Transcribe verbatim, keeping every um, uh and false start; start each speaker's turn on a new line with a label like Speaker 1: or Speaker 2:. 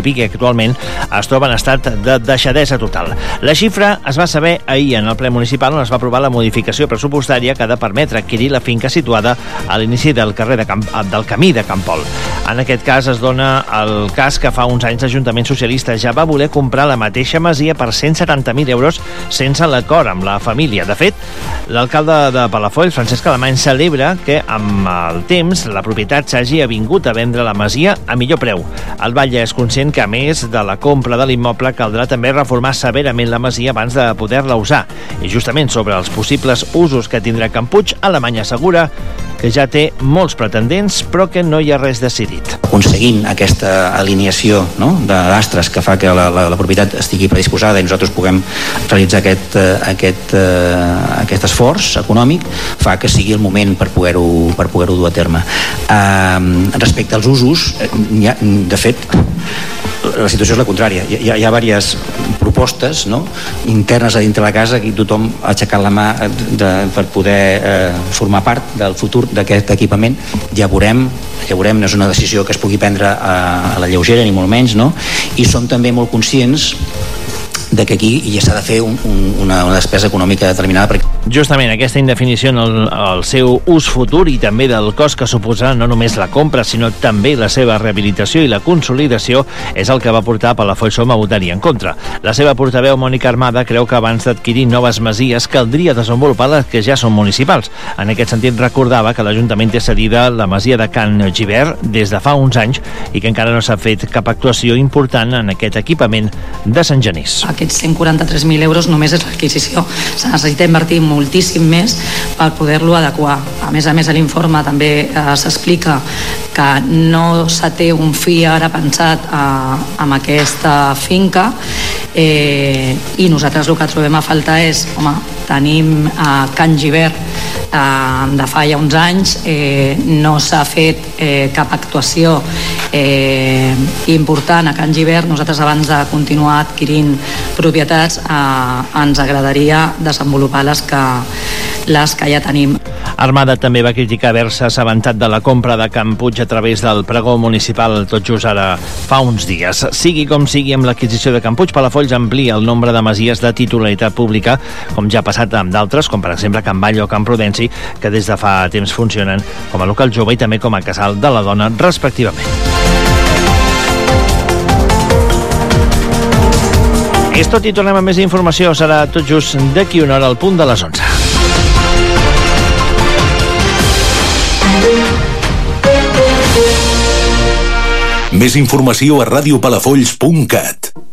Speaker 1: municipi que actualment es troba en estat de deixadesa total. La xifra es va saber ahir en el ple municipal, on es va aprovar la modificació pressupostària que ha de permetre adquirir la finca situada a l'inici del carrer de Camp, del camí de Campol. En aquest cas es dona el cas que fa uns anys l'Ajuntament Socialista ja va voler comprar la mateixa masia per cent setanta mil euros sense l'acord amb la família. De fet, l'alcalde de Palafolls, Francesc Alemany, celebra que amb el temps la propietat s'hagi avingut a vendre la masia a millor preu. El Batlle és conscient que, a més de la compra de l'immoble, caldrà també reformar severament la masia abans de poder-la usar. I justament sobre els possibles usos que tindrà Can Puig, Alemany assegura que ja té molts pretendents, però que no hi ha res decidit.
Speaker 2: Aconseguint aquesta alineació, no?, d'astres que fa que la, la, la propietat estigui predisposada i nosaltres puguem realitzar aquest, aquest, aquest esforç econòmic, fa que sigui el moment per poder-ho per poder-ho dur a terme. Uh, respecte als usos, hi ha, de fet, la situació és la contrària. Hi ha, hi ha diverses propostes, no?, internes a dintre la casa, que tothom ha aixecat la mà de, per poder eh, formar part del futur d'aquest equipament. Ja veurem, ja veurem, no és una decisió que es pugui prendre a, a la lleugera, ni molt menys, no? I som també molt conscients de que aquí ja s'ha de fer un, un, una, una despesa econòmica determinada. Perquè...
Speaker 1: Justament aquesta indefinició en el, el seu ús futur i també del cost que suposa no només la compra, sinó també la seva rehabilitació i la consolidació és el que va portar a Palafolls a votar-hi en contra. La seva portaveu, Mònica Armada, creu que abans d'adquirir noves masies caldria desenvolupar les que ja són municipals. En aquest sentit, recordava que l'Ajuntament té cedida la masia de Can Gibert des de fa uns anys i que encara no s'ha fet cap actuació important en aquest equipament de Sant Genís.
Speaker 3: Aquests cent quaranta-tres mil euros només és l'adquisició. Se necessita invertir moltíssim més per poder-lo adequar. A més a més, a l'informe també eh, s'explica que no se té un fi ara pensat eh, amb aquesta finca eh, i nosaltres el que trobem a faltar és, home, tenim eh, Can Gibert eh, de fa ja uns anys, eh, no s'ha fet eh, cap actuació eh, important a Can Gibert. Nosaltres, abans de continuar adquirint propietats, eh, ens agradaria desenvolupar les que, les que ja tenim.
Speaker 1: Armada també va criticar haver-se assabentat de la compra de Can Puig a través del pregó municipal tot just ara fa uns dies. Sigui com sigui, amb l'adquisició de Can Puig, Palafolls amplia el nombre de masies de titularitat pública, com ja ha passat amb d'altres, com per exemple Can Batlle o Can Prudenci, que des de fa temps funcionen com a local jove i també com a casal de la dona, respectivament. És tot i tornem amb més informació. Serà tot just d'aquí una hora al punt de les onze.
Speaker 4: Més informació a radiopalafolls punt cat.